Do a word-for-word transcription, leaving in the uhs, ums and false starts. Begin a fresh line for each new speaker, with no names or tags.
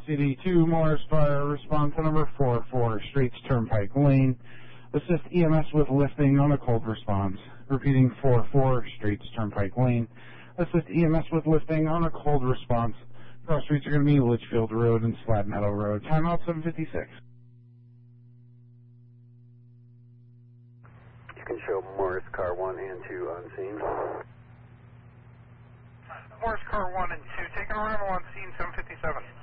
C D two, Morris Fire, response to number four four, Straits Turnpike Lane. Assist E M S with lifting on a cold response. Repeating four four, Straits Turnpike Lane. Assist E M S with lifting on a cold response. Cross streets are going to be Litchfield Road and Slab Meadow Road. Timeout seven fifty-six.
You can show Morris car one and two on scene.
Morris car one and two, taking arrival on scene seven fifty-seven.